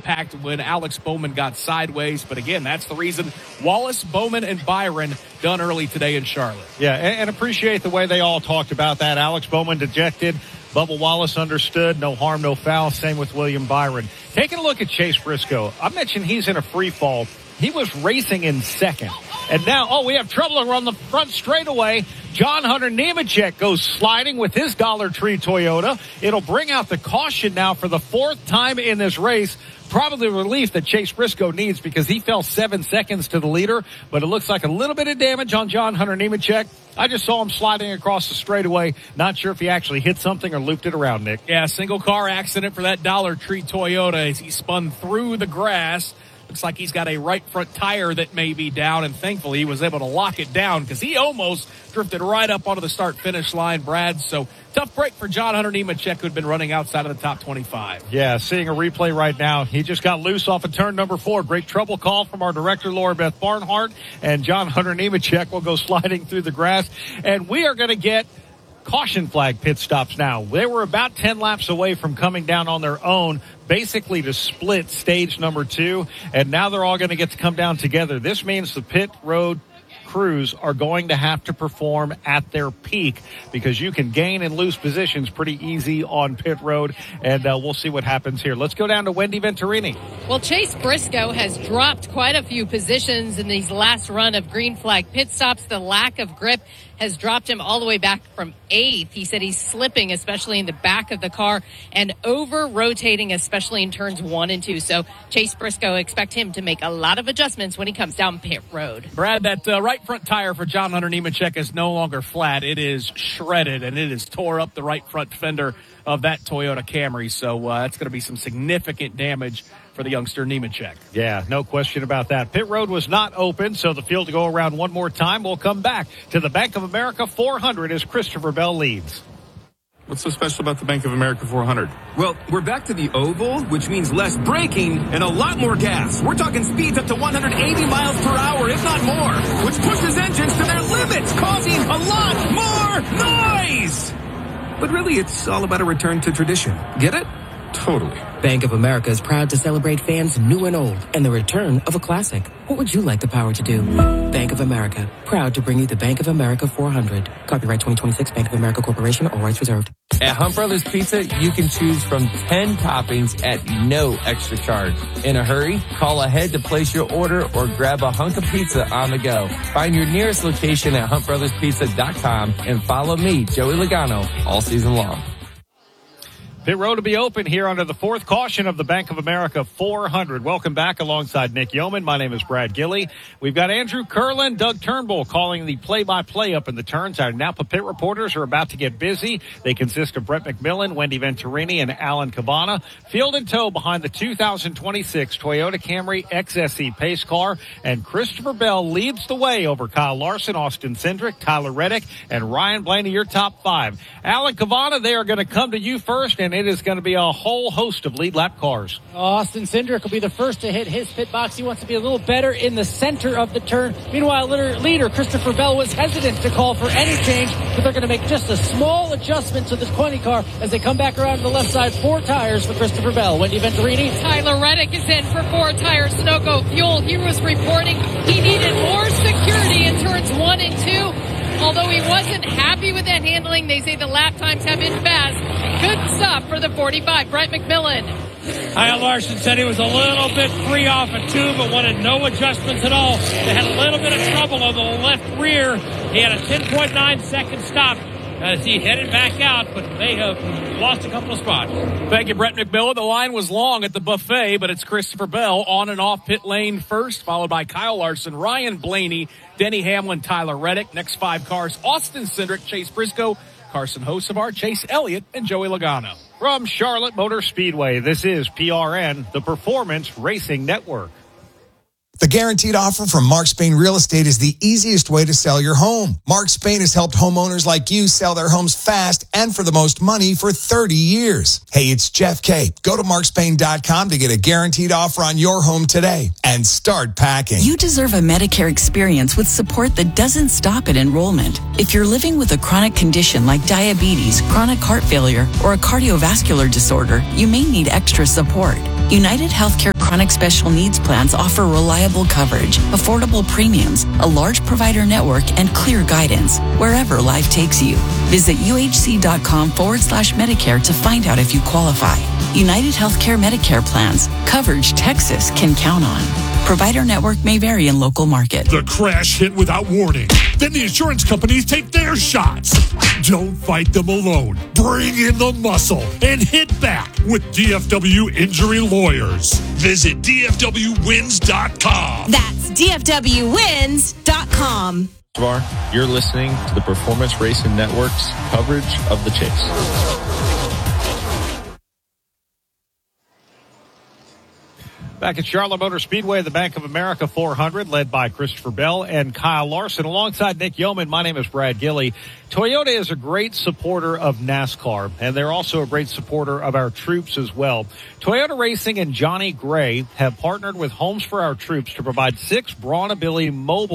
impact when Alex Bowman got sideways. But again, that's the reason Wallace, Bowman, and Byron done early today in Charlotte. Yeah, and appreciate the way they all talked about that. Alex Bowman dejected. Bubba Wallace understood. No harm, no foul. Same with William Byron. Taking a look at Chase Briscoe. I mentioned he's in a free fall. He was racing in second. And now, we have trouble around the front straightaway. John Hunter Nemechek goes sliding with his Dollar Tree Toyota. It'll bring out the caution now for the fourth time in this race. Probably the relief that Chase Briscoe needs because he fell 7 seconds to the leader. But it looks like a little bit of damage on John Hunter Nemechek. I just saw him sliding across the straightaway. Not sure if he actually hit something or looped it around, Nick. Yeah, single car accident for that Dollar Tree Toyota as he spun through the grass. Looks like he's got a right front tire that may be down, and thankfully he was able to lock it down because he almost drifted right up onto the start-finish line, Brad. So tough break for John Hunter Nemechek, who had been running outside of the top 25. Yeah, seeing a replay right now. He just got loose off of turn number 4. Great trouble call from our director, Laura Beth Barnhart, and John Hunter Nemechek will go sliding through the grass. And we are going to get caution flag pit stops now. They were about 10 laps away from coming down on their own, basically to split stage number 2, and now they're all going to get to come down together. This means the pit road crews are going to have to perform at their peak because you can gain and lose positions pretty easy on pit road, and we'll see what happens here. Let's go down to Wendy Venturini. Well, Chase Briscoe has dropped quite a few positions in these last run of green flag pit stops. The lack of grip has dropped him all the way back from 8th. He said he's slipping, especially in the back of the car, and over-rotating, especially in turns 1 and 2. So Chase Briscoe, expect him to make a lot of adjustments when he comes down pit road. Brad, that right front tire for John Hunter Nemechek is no longer flat. It is shredded, and it has tore up the right front fender of that Toyota Camry. So that's going to be some significant damage for the youngster Nemechek. Yeah, no question about that. Pit road was not open, so the field to go around one more time. We'll come back to the Bank of America 400 as Christopher Bell leads. What's so special about the Bank of America 400? Well, we're back to the oval, which means less braking and a lot more gas. We're talking speeds up to 180 miles per hour, if not more, which pushes engines to their limits, causing a lot more noise. But really, it's all about a return to tradition. Get it? Totally. Bank of America is proud to celebrate fans new and old and the return of a classic. What would you like the power to do? Bank of America, proud to bring you the Bank of America 400. Copyright 2026 Bank of America Corporation, all rights reserved. At Hunt Brothers Pizza, you can choose from 10 toppings at no extra charge. In a hurry, call ahead to place your order or grab a hunk of pizza on the go. Find your nearest location at huntbrotherspizza.com and follow me, Joey Logano, all season long. Pit road to be open here under the fourth caution of the Bank of America 400. Welcome back alongside Nick Yeoman. My name is Brad Gilley. We've got Andrew Curlin, Doug Turnbull calling the play-by-play up in the turns. Our Napa Pit reporters are about to get busy. They consist of Brett McMillan, Wendy Venturini, and Alan Cabana. Field and tow behind the 2026 Toyota Camry XSE pace car. And Christopher Bell leads the way over Kyle Larson, Austin Cindric, Tyler Reddick, and Ryan Blaney, your top 5. Alan Cabana, they are going to come to you first, and it is going to be a whole host of lead lap cars. Austin Cindric will be the first to hit his pit box. He wants to be a little better in the center of the turn. Meanwhile, leader Christopher Bell was hesitant to call for any change, but they're going to make just a small adjustment to the 20 car as they come back around to the left side. 4 tires for Christopher Bell. Wendy Venturini. Tyler Reddick is in for 4 tires. Sunoco Fuel. He was reporting he needed more security in turns 1 and 2. Although he wasn't happy with that handling, they say the lap times have been fast. Good stuff for the 45. Brett McMillan. Kyle Larson said he was a little bit free off of 2, but wanted no adjustments at all. They had a little bit of trouble on the left rear. He had a 10.9 second stop as he headed back out, but they have lost a couple of spots. Thank you, Brett McMillan. The line was long at the buffet, but it's Christopher Bell on and off pit lane first, followed by Kyle Larson, Ryan Blaney, Denny Hamlin, Tyler Reddick. Next 5 cars, Austin Cindric, Chase Briscoe, Carson Hocevar, Chase Elliott, and Joey Logano. From Charlotte Motor Speedway, this is PRN, the Performance Racing Network. The Guaranteed Offer from Mark Spain Real Estate is the easiest way to sell your home. Mark Spain has helped homeowners like you sell their homes fast and for the most money for 30 years. Hey, it's Jeff K. Go to markspain.com to get a guaranteed offer on your home today and start packing. You deserve a Medicare experience with support that doesn't stop at enrollment. If you're living with a chronic condition like diabetes, chronic heart failure, or a cardiovascular disorder, you may need extra support. United Healthcare chronic special needs plans offer reliable coverage, affordable premiums, a large provider network, and clear guidance wherever life takes you. Visit uhc.com/Medicare to find out if you qualify. United Healthcare Medicare plans. Coverage Texas can count on. Provider network may vary in local market. The crash hit without warning. Then the insurance companies take their shots. Don't fight them alone. Bring in the muscle and hit back with DFW Injury Lawyers. Visit DFWWins.com. That's DFWWins.com. You're listening to the Performance Racing Network's coverage of the chase. Back at Charlotte Motor Speedway, the Bank of America 400, led by Christopher Bell and Kyle Larson. Alongside Nick Yeoman, my name is Brad Gilley. Toyota is a great supporter of NASCAR, and they're also a great supporter of our troops as well. Toyota Racing and Johnny Gray have partnered with Homes for Our Troops to provide 6 Brawnability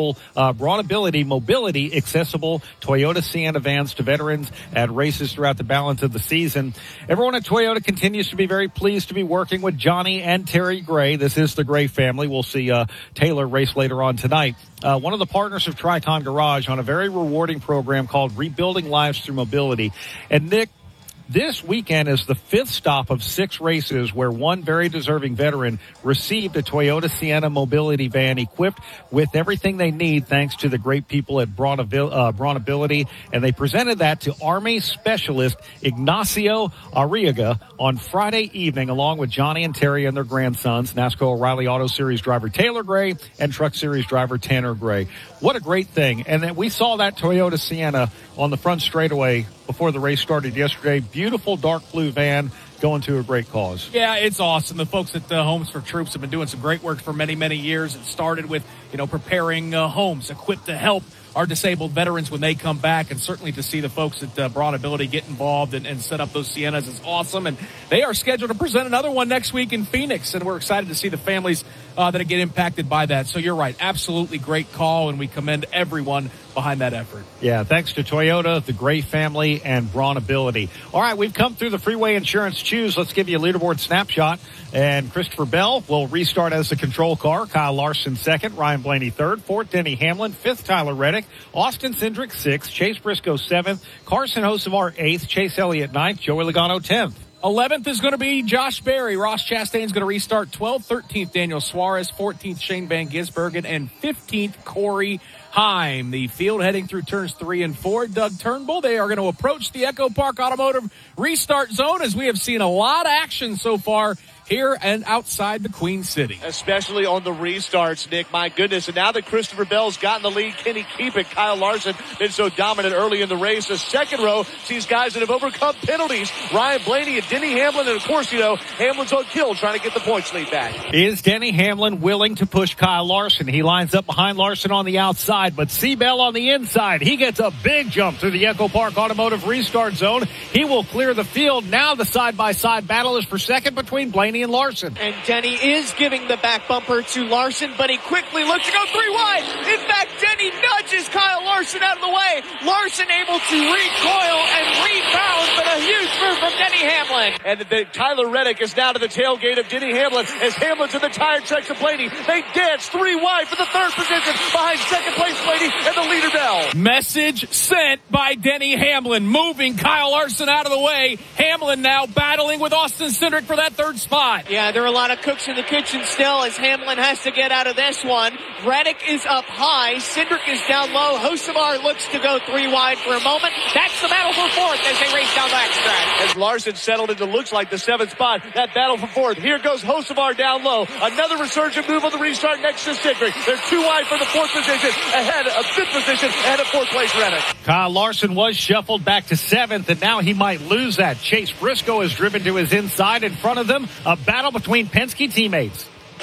mobility accessible Toyota Sienna vans to veterans at races throughout the balance of the season. Everyone at Toyota continues to be very pleased to be working with Johnny and Terry Gray. This is the Gray family. We'll see Taylor race later on tonight. One of the partners of Triton Garage on a very rewarding program called Rebuilding Lives Through Mobility. And Nick, this weekend is the 5th stop of 6 races where one very deserving veteran received a Toyota Sienna mobility van equipped with everything they need thanks to the great people at Brawnability. And they presented that to Army Specialist Ignacio Arriaga on Friday evening along with Johnny and Terry and their grandsons, NASCAR O'Reilly Auto Series driver Taylor Gray and Truck Series driver Tanner Gray. What a great thing. And then we saw that Toyota Sienna on the front straightaway before the race started yesterday. Beautiful dark blue van going to a great cause. Yeah, it's awesome. The folks at Homes for Troops have been doing some great work for many, many years. It started with, preparing homes equipped to help our disabled veterans when they come back, and certainly to see the folks at Brawnability get involved and set up those Siennas is awesome. And they are scheduled to present another one next week in Phoenix, and we're excited to see the families that get impacted by that. So you're right, absolutely great call, and we commend everyone behind that effort. Yeah, thanks to Toyota, the Gray family, and Brawnability. All right, we've come through the Freeway Insurance Choose. Let's give you a leaderboard snapshot. And Christopher Bell will restart as the control car. Kyle Larson second, Ryan Blaney third, fourth Denny Hamlin, fifth Tyler Reddick, Austin Cindric sixth, Chase Briscoe seventh, Carson Hocevar eighth, Chase Elliott ninth, Joey Logano 10th. 11th is going to be Josh Berry. Ross Chastain's going to restart 12th, 13th Daniel Suarez, 14th Shane Van Gisbergen, and 15th Corey Heim. The field heading through turns 3 and 4. Doug Turnbull, they are going to approach the Echo Park Automotive restart zone as we have seen a lot of action so far here and outside the Queen City. Especially on the restarts, Nick. My goodness. And now that Christopher Bell's gotten the lead, can he keep it? Kyle Larson been so dominant early in the race. The second row sees guys that have overcome penalties. Ryan Blaney and Denny Hamlin. And, of course, Hamlin's on kill trying to get the points lead back. Is Denny Hamlin willing to push Kyle Larson? He lines up behind Larson on the outside, but C-Bell on the inside. He gets a big jump through the Echo Park Automotive restart zone. He will clear the field. Now the side-by-side battle is for second between Blaney and Larson. And Denny is giving the back bumper to Larson, but he quickly looks to go 3 wide. In fact, Denny nudges Kyle Larson out of the way. Larson able to recoil and rebound, but a huge move from Denny Hamlin. And Tyler Reddick is now to the tailgate of Denny Hamlin as Hamlin's in the tire tracks of Blaney. They dance 3 wide for the third position behind second place Blaney and the leader Bell. Message sent by Denny Hamlin, moving Kyle Larson out of the way. Hamlin now battling with Austin Cindric for that third spot. Yeah, there are a lot of cooks in the kitchen still as Hamlin has to get out of this one. Reddick is up high. Cindric is down low. Hocevar looks to go 3 wide for a moment. That's the battle for fourth as they race down the backstretch. As Larson settled into looks like the 7th spot, that battle for fourth. Here goes Hocevar down low. Another resurgent move on the restart next to Cindric. They're 2 wide for the 4th position, ahead of 5th position, ahead of 4th place Reddick. Kyle Larson was shuffled back to 7th, and now he might lose that. Chase Briscoe is driven to his inside. In front of them, a battle between Penske teammates.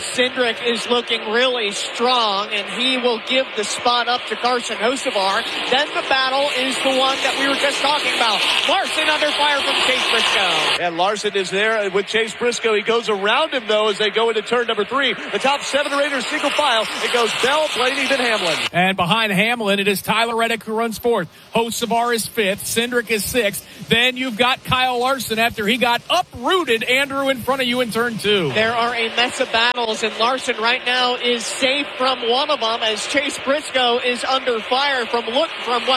Cindric is looking really strong, and he will give the spot up to Carson Hocevar. Then the battle is the one that we were just talking about. Larson under fire from Chase Briscoe. And Larson is there with Chase Briscoe. He goes around him, though, as they go into turn number 3. The top 7 or 8 are single file. It goes Bell, Blaney, then Hamlin. And behind Hamlin, it is Tyler Reddick who runs 4th. Hocevar is 5th. Cindric is 6th. Then you've got Kyle Larson after he got uprooted, Andrew, in front of you in turn 2. There are a mess of battles, and Larson right now is safe from one of them as Chase Briscoe is under fire from what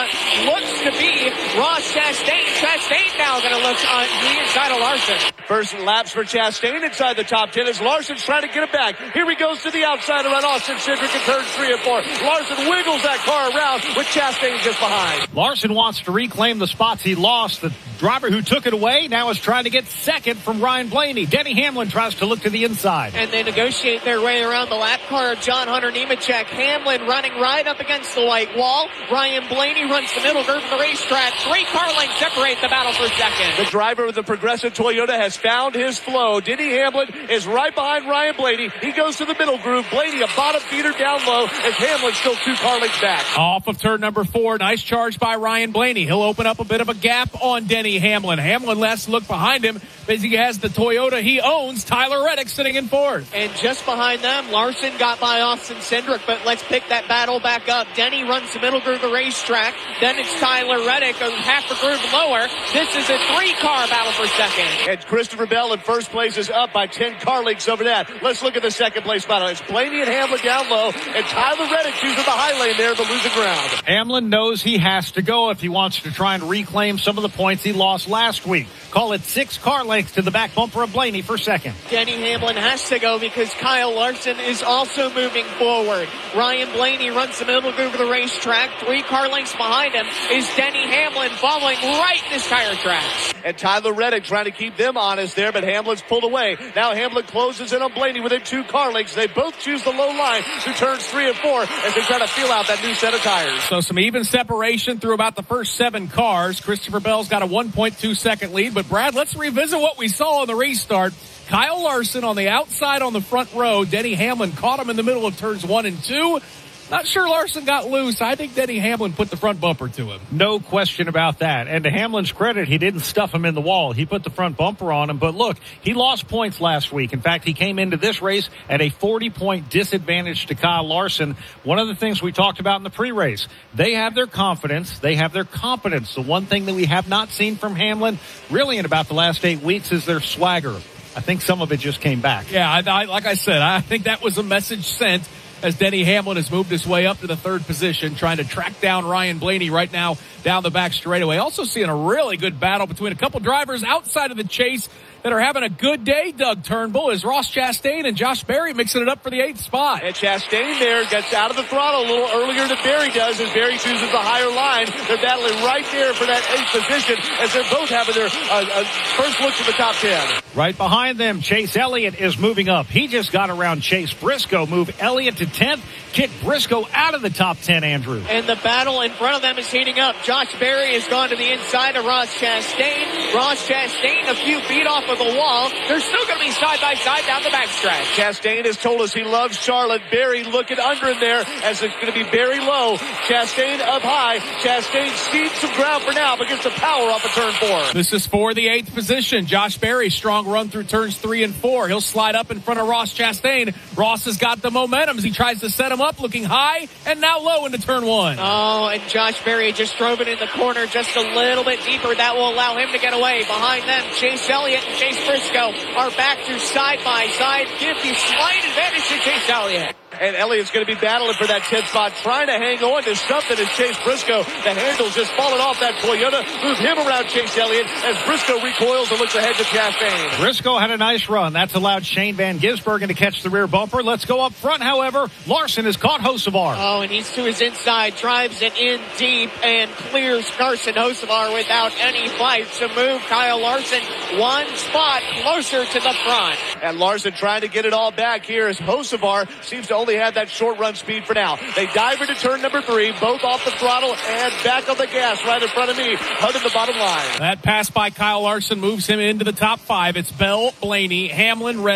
looks to be Ross Chastain. Chastain now going to look on the inside of Larson. First laps for Chastain inside the top 10 as Larson's trying to get it back. Here he goes to the outside around Austin Cindric in turns 3 and 4. Larson wiggles that car around with Chastain just behind. Larson wants to reclaim the spots he lost. The driver who took it away now is trying to get second from Ryan Blaney. Denny Hamlin tries to look to the inside. And they negotiate their way around the lap car of John Hunter Nemechek. Hamlin running right up against the white wall. Ryan Blaney runs the middle curve of the racetrack. 3 car lengths separate the battle for second. The driver of the Progressive Toyota has found his flow. Denny Hamlin is right behind Ryan Blaney. He goes to the middle groove. Blaney a bottom feeder down low as Hamlin's still 2 car lengths back. Off of turn number 4. Nice charge by Ryan Blaney. He'll open up a bit of a gap on Denny Hamlin. Hamlin last look behind him as he has the Toyota he owns. Tyler Reddick sitting in 4th. And just behind them, Larson got by Austin Cindric, but let's pick that battle back up. Denny runs the middle groove of the racetrack. Then it's Tyler Reddick, a half a groove lower. This is a 3-car battle for second. And Christopher Bell in first place is up by 10 car lengths over that. Let's look at the second place battle. It's Blaney and Hamlin down low, and Tyler Reddick choosing the high lane there, but losing ground. Hamlin knows he has to go if he wants to try and reclaim some of the points he lost last week. Call it 6 car lengths to the back bumper of Blaney for second. Denny Hamlin has to go because Kyle Larson is also moving forward. Ryan Blaney runs the middle groove of the racetrack. 3 car lengths behind him is Denny Hamlin following right in his tire tracks. And Tyler Reddick trying to keep them honest there, but Hamlin's pulled away. Now Hamlin closes in on Blaney within 2 car lengths. They both choose the low line through turns 3 and 4 as they try to feel out that new set of tires. So some even separation through about the first 7 cars. Christopher Bell's got a 1.2 second lead, but Brad, let's revisit what we saw on the restart. Kyle Larson on the outside on the front row. Denny Hamlin caught him in the middle of turns 1 and 2. Not sure Larson got loose. I think Denny Hamlin put the front bumper to him. No question about that. And to Hamlin's credit, he didn't stuff him in the wall. He put the front bumper on him. But look, he lost points last week. In fact, he came into this race at a 40-point disadvantage to Kyle Larson. One of the things we talked about in the pre-race, they have their confidence. They have their competence. The one thing that we have not seen from Hamlin really in about the last 8 weeks is their swagger. I think some of it just came back. Yeah, like I said, I think that was a message sent as Denny Hamlin has moved his way up to the 3rd position, trying to track down Ryan Blaney right now down the back straightaway. Also seeing a really good battle between a couple drivers outside of the chase that are having a good day. Doug Turnbull is Ross Chastain and Josh Berry mixing it up for the 8th spot. And Chastain there gets out of the throttle a little earlier than Berry does as Berry chooses the higher line. They're battling right there for that 8th position as they're both having their first look to the top 10. Right behind them, Chase Elliott is moving up. He just got around Chase Briscoe, move Elliott to 10th, kick Briscoe out of the top 10, Andrew. And the battle in front of them is heating up. Josh Berry has gone to the inside of Ross Chastain. Ross Chastain a few feet off of the wall. They're still going to be side by side down the backstretch. Chastain has told us he loves Charlotte. Berry looking under him there as it's going to be Berry low. Chastain up high. Chastain cedes some ground for now but gets the power off of turn 4. This is for the 8th position. Josh Berry, strong run through turns 3 and 4. He'll slide up in front of Ross Chastain. Ross has got the momentum as he tries to set him up, looking high and now low into turn 1. Oh, and Josh Berry just drove it in the corner just a little bit deeper. That will allow him to get away. Behind them, Chase Elliott and Chase Briscoe are back to side by side. Give the slight advantage to Chase Elliott. And Elliott's going to be battling for that 10th spot, trying to hang on to something as Chase Briscoe. The handle's just falling off that Toyota. Move him around Chase Elliott as Briscoe recoils and looks ahead to Chastain. Briscoe had a nice run. That's allowed Shane Van Gisbergen to catch the rear bumper. Let's go up front, however. Larson has caught Hocevar. Oh, and he's to his inside, drives it in deep, and clears Carson Hocevar without any fight to move Kyle Larson one spot closer to the front. And Larson trying to get it all back here as Hocevar seems to only have that short run speed for now. They dive into turn number 3, both off the throttle and back on the gas right in front of me, hugging the bottom line. That pass by Kyle Larson moves him into the top 5. It's Bell, Blaney, Hamlin, Reddick,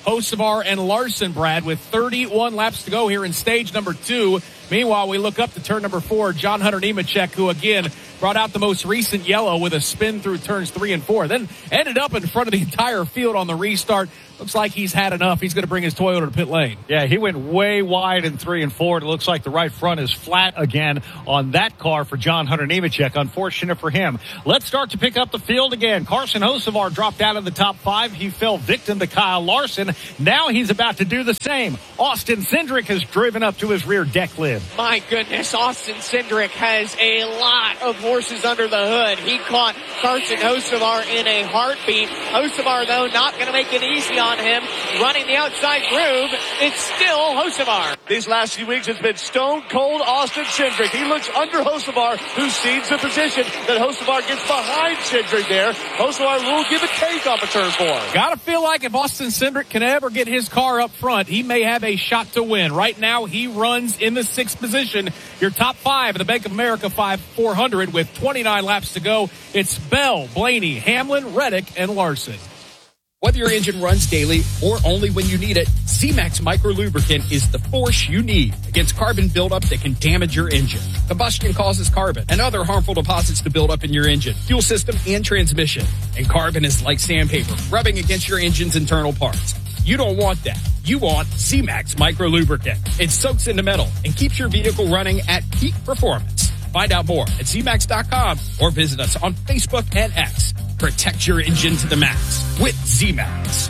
Hocevar and Larson, Brad, with 31 laps to go here in stage number 2. Meanwhile, we look up to turn number 4, John Hunter Nemechek, who again brought out the most recent yellow with a spin through turns 3 and 4. Then ended up in front of the entire field on the restart. Looks like he's had enough. He's going to bring his Toyota to pit lane. Yeah, he went way wide in 3 and 4. It looks like the right front is flat again on that car for John Hunter Nemechek. Unfortunate for him. Let's start to pick up the field again. Carson Hocevar dropped out of the top 5. He fell victim to Kyle Larson. Now he's about to do the same. Austin Cindric has driven up to his rear deck lid. My goodness, Austin Cindric has a lot of horses under the hood. He caught Carson Hocevar in a heartbeat. Hocevar, though, not going to make it easy on him. Running the outside groove, it's still Hocevar. These last few weeks, it's been stone cold Austin Cindric. He looks under Hocevar, who cedes the position. Then Hocevar gets behind Cindric there. Hocevar will give a take off a turn 4. Gotta feel like if Austin Cindric can ever get his car up front, he may have a shot to win. Right now, he runs in the 6th position. Your top 5 of the Bank of America 400 with 29 laps to go. It's Bell, Blaney, Hamlin, Reddick, and Larson. Whether your engine runs daily or only when you need it, Z-Max Micro Lubricant is the force you need against carbon buildup that can damage your engine. Combustion causes carbon and other harmful deposits to build up in your engine, fuel system, and transmission. And carbon is like sandpaper, rubbing against your engine's internal parts. You don't want that. You want Z-Max Micro Lubricant. It soaks into metal and keeps your vehicle running at peak performance. Find out more at ZMax.com or visit us on Facebook and X. Protect your engine to the max with Z-Max.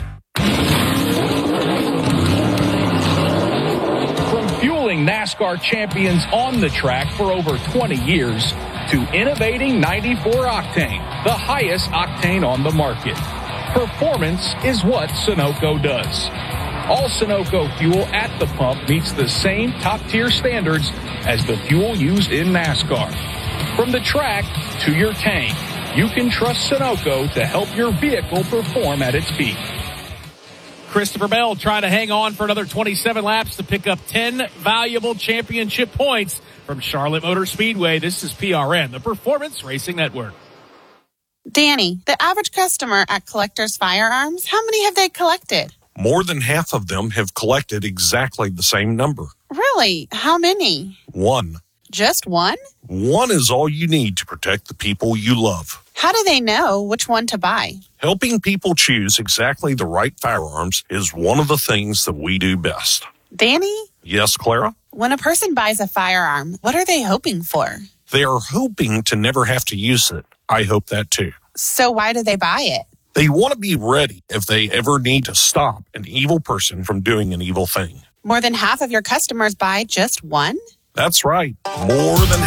From fueling NASCAR champions on the track for over 20 years to innovating 94 octane, the highest octane on the market. Performance is what Sunoco does. All Sunoco fuel at the pump meets the same top-tier standards as the fuel used in NASCAR. From the track to your tank, you can trust Sunoco to help your vehicle perform at its peak. Christopher Bell trying to hang on for another 27 laps to pick up 10 valuable championship points from Charlotte Motor Speedway. This is PRN, the Performance Racing Network. Danny, the average customer at Collector's Firearms, how many have they collected? More than half of them have collected exactly the same number. Really? How many? 1. Just 1? 1 is all you need to protect the people you love. How do they know which one to buy? Helping people choose exactly the right firearms is one of the things that we do best. Danny? Yes, Clara? When a person buys a firearm, what are they hoping for? They are hoping to never have to use it. I hope that too. So why do they buy it? They want to be ready if they ever need to stop an evil person from doing an evil thing. More than half of your customers buy just 1? That's right. More than